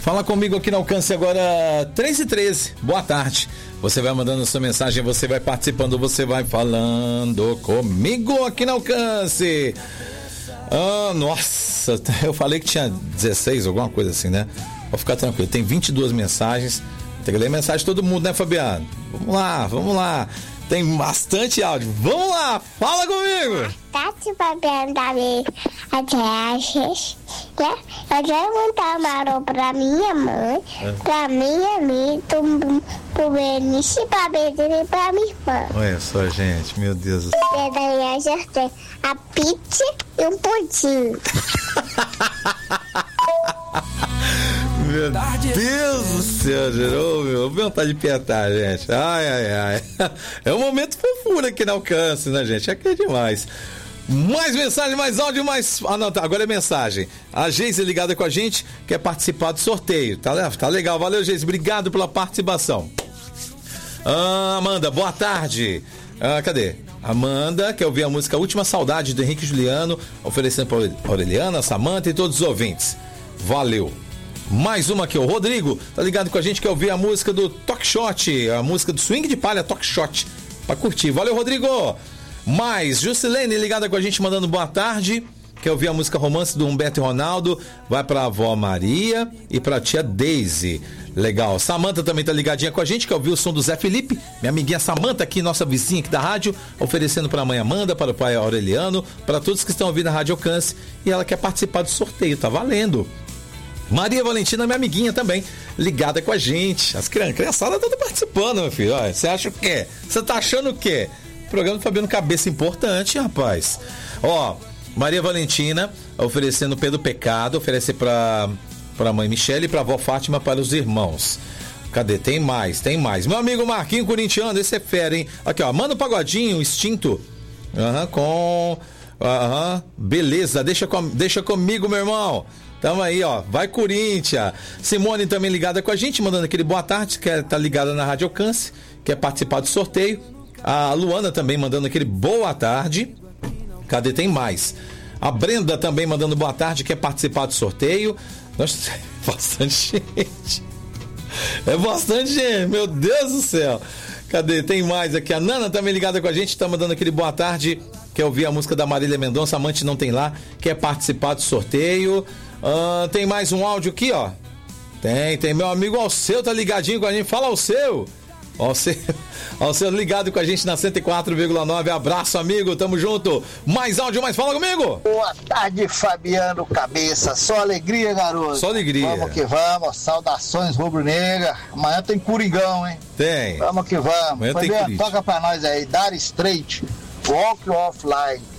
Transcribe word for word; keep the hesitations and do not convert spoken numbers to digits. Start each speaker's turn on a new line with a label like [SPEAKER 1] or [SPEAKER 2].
[SPEAKER 1] Fala comigo aqui no Alcance agora, três e treze. Boa tarde. Você vai mandando a sua mensagem, você vai participando, você vai falando comigo aqui no Alcance. Ah, nossa, eu falei que tinha dezesseis, alguma coisa assim, né? Vou ficar tranquilo, tem vinte e duas mensagens. Tem que ler mensagem de todo mundo, né, Fabiano? Vamos lá, vamos lá. Tem bastante áudio. Vamos lá, fala comigo.
[SPEAKER 2] Tati, Fabiano, Davi, Adiaches, né? Eu já vou contar Marô pra minha mãe, é. pra minha amiga, pro Benício, pra Bedina e pra minha irmã.
[SPEAKER 1] Olha só, gente, meu Deus do céu.
[SPEAKER 2] E daí eu já tenho a pizza e um pudim.
[SPEAKER 1] Meu Deus do céu, gerou, meu. Vontade de apertar, gente. Ai, ai, ai. É um momento fofura aqui no Alcance, né, gente? Aqui é demais. Mais mensagem, mais áudio, mais. Ah, não, tá. Agora é mensagem. A Geise ligada com a gente, quer participar do sorteio. Tá, tá legal, valeu, Geise. Obrigado pela participação. Ah, Amanda, boa tarde. Ah, cadê? Amanda, quer ouvir a música Última Saudade do Henrique Juliano, oferecendo para Aureliana, Samanta e todos os ouvintes. Valeu. Mais uma aqui, o Rodrigo tá ligado com a gente, quer ouvir a música do Talk Shot, a música do Swing de Palha, Talk Shot, pra curtir. Valeu, Rodrigo. Mais, Juscelene ligada com a gente, mandando boa tarde, quer ouvir a música Romance do Humberto e Ronaldo, vai pra avó Maria e pra tia Daisy. Legal. Samanta também tá ligadinha com a gente, quer ouvir o som do Zé Felipe, minha amiguinha Samanta aqui, nossa vizinha aqui da rádio, oferecendo pra mãe Amanda, para o pai Aureliano, para todos que estão ouvindo a Rádio Alcance, e ela quer participar do sorteio, tá valendo. Maria Valentina, minha amiguinha também, ligada com a gente. As crianças, criançada toda participando, meu filho. Você acha o quê? Você tá achando o quê? Programa do Fabiano Cabeça importante, rapaz. Ó, Maria Valentina oferecendo Pedro Pecado, oferece pra, pra mãe Michele e pra avó Fátima, para os irmãos. Cadê? Tem mais, tem mais. Meu amigo Marquinho Corintiano, esse é fera, hein? Aqui, ó, manda o pagodinho, extinto. Aham, uhum, com... Aham, uhum, beleza, deixa, com, deixa comigo, meu irmão. Tamo aí, ó. Vai, Corinthians. Simone também ligada com a gente, mandando aquele boa tarde, quer tá ligada na Rádio Alcance, quer participar do sorteio. A Luana também mandando aquele boa tarde. Cadê? Tem mais. A Brenda também mandando boa tarde, quer participar do sorteio. Nossa, é bastante gente. É bastante gente, meu Deus do céu. Cadê? Tem mais aqui. A Nana também ligada com a gente, tá mandando aquele boa tarde, quer ouvir a música da Marília Mendonça, Amante Não Tem Lá, quer participar do sorteio. Uh, tem mais um áudio aqui, ó. Tem, tem meu amigo Alceu, tá ligadinho com a gente. Fala, Alceu. Alceu, Alceu ligado com a gente na cento e quatro vírgula nove. Abraço, amigo, tamo junto. Mais áudio, mais fala comigo.
[SPEAKER 3] Boa tarde, Fabiano Cabeça. Só alegria, garoto.
[SPEAKER 1] Só alegria.
[SPEAKER 3] Vamos que vamos. Saudações rubro-negra. Amanhã tem Coringão, hein?
[SPEAKER 1] Tem.
[SPEAKER 3] Vamos que vamos.
[SPEAKER 1] Amanhã
[SPEAKER 3] Fabiano,
[SPEAKER 1] tem
[SPEAKER 3] toca pra nós aí. Dire Straits, Walk Offline.